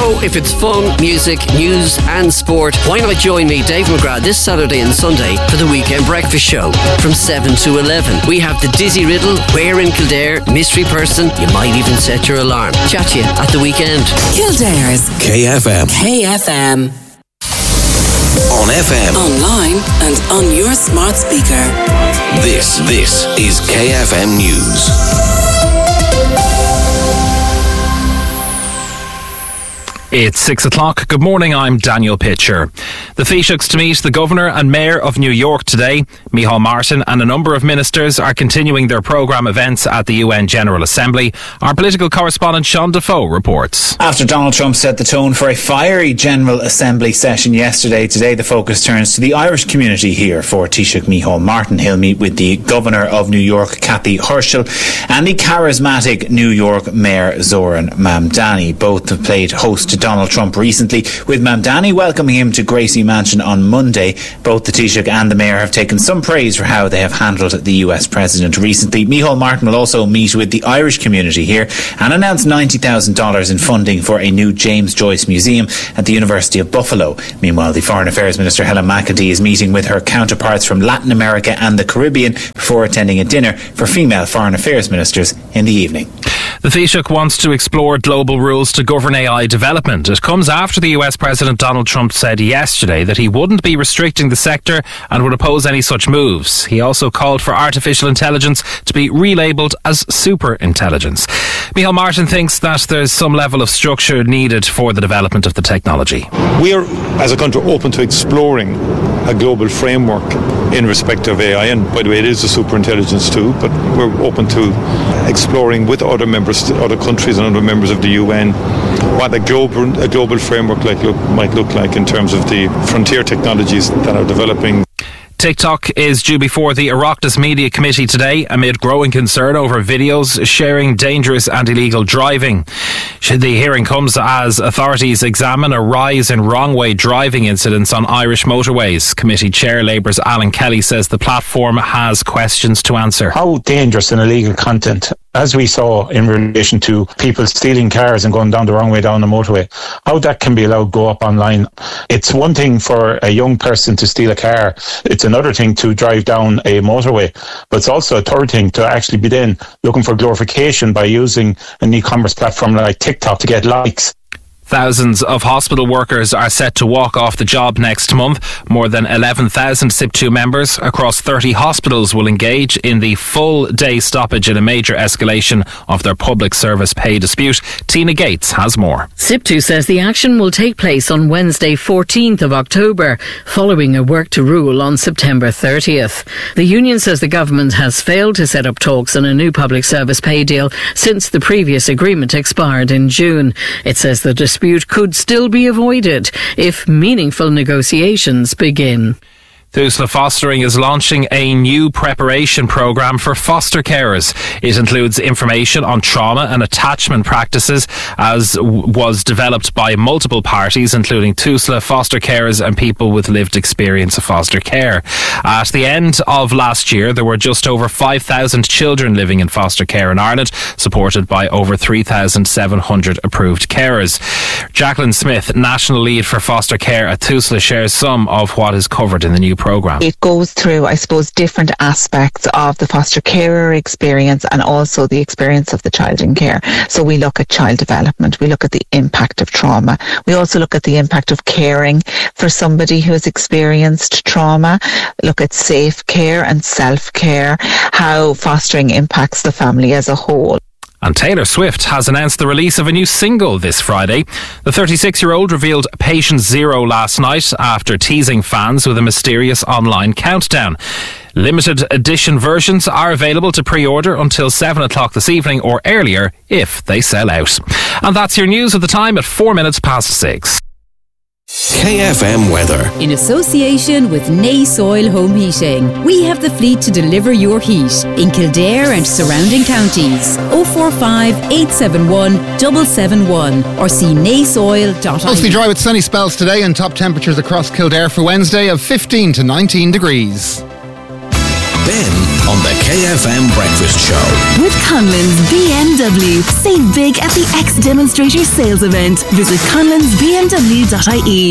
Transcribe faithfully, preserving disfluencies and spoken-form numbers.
So if it's fun, music, news and sport, why not join me, Dave McGrath, this Saturday and Sunday for the Weekend Breakfast Show from seven to eleven. We have the Dizzy Riddle, Where in Kildare, Mystery Person. You might even set your alarm. Chat to you at the weekend. Kildare's K F M. K F M. On F M. Online and on your smart speaker. This, this is K F M News. It's six o'clock. Good morning, I'm Daniel Pitcher. The Taoiseachs to meet the Governor and Mayor of New York today. Micheál Martin and a number of ministers are continuing their programme events at the U N General Assembly. Our political correspondent Sean Defoe reports. After Donald Trump set the tone for a fiery General Assembly session yesterday, today the focus turns to the Irish community here for Taoiseach Micheál Martin. He'll meet with the Governor of New York, Cathy Herschel, and the charismatic New York Mayor Zoran Mamdani. Both have played host to Donald Trump recently, with Mamdani welcoming him to Gracie Mansion on Monday. Both the Taoiseach and the Mayor have taken some praise for how they have handled the U S President recently. Micheál Martin will also meet with the Irish community here and announce ninety thousand dollars in funding for a new James Joyce Museum at the University of Buffalo. Meanwhile, the Foreign Affairs Minister Helen McEntee is meeting with her counterparts from Latin America and the Caribbean before attending a dinner for female Foreign Affairs Ministers in the evening. The Taoiseach wants to explore global rules to govern A I development. It comes after the U S President Donald Trump said yesterday that he wouldn't be restricting the sector and would oppose any such moves. He also called for artificial intelligence to be relabelled as super intelligence. Micheál Martin thinks that there's some level of structure needed for the development of the technology. We are, as a country, open to exploring a global framework in respect of A I, and by the way, it is a super intelligence too, but we're open to exploring with other members, other countries and other members of the U N what a global a global framework like look, might look like in terms of the frontier technologies that are developing. TikTok is due before the Oireachtas Media Committee today amid growing concern over videos sharing dangerous and illegal driving. The hearing comes as authorities examine a rise in wrong-way driving incidents on Irish motorways. Committee Chair Labour's Alan Kelly says the platform has questions to answer. How dangerous and illegal content, as we saw in relation to people stealing cars and going down the wrong way down the motorway, how that can be allowed to go up online. It's one thing for a young person to steal a car. It's another thing to drive down a motorway. But it's also a third thing to actually be then looking for glorification by using an e-commerce platform like TikTok to get likes. Thousands of hospital workers are set to walk off the job next month. More than eleven thousand S I P two members across thirty hospitals will engage in the full day stoppage in a major escalation of their public service pay dispute. Tina Gates has more. S I P two says the action will take place on Wednesday fourteenth of October, following a work to rule on September thirtieth. The union says the government has failed to set up talks on a new public service pay deal since the previous agreement expired in June. It says the dispute could still be avoided if meaningful negotiations begin. Tusla Fostering is launching a new preparation programme for foster carers. It includes information on trauma and attachment practices, as was developed by multiple parties, including Tusla, foster carers and people with lived experience of foster care. At the end of last year, there were just over five thousand children living in foster care in Ireland, supported by over three thousand seven hundred approved carers. Jacqueline Smith, National Lead for Foster Care at Tusla, shares some of what is covered in the new programme. It goes through, I suppose, different aspects of the foster carer experience and also the experience of the child in care. So we look at child development, we look at the impact of trauma, we also look at the impact of caring for somebody who has experienced trauma, look at safe care and self-care, how fostering impacts the family as a whole. And Taylor Swift has announced the release of a new single this Friday. The thirty-six-year-old revealed Patient Zero last night after teasing fans with a mysterious online countdown. Limited edition versions are available to pre-order until seven o'clock this evening or earlier if they sell out. And that's your news at the time at four minutes past six. K F M weather. In association with Nae Soil Home Heating, we have the fleet to deliver your heat in Kildare and surrounding counties. oh four five, eight seven one, seven seven one or see nae soil dot I E. Mostly dry with sunny spells today and top temperatures across Kildare for Wednesday of fifteen to nineteen degrees. Ben on the K F M Breakfast Show. With Conlon's B M W. Save big at the X Demonstrator sales event. Visit conlons b m w dot I E.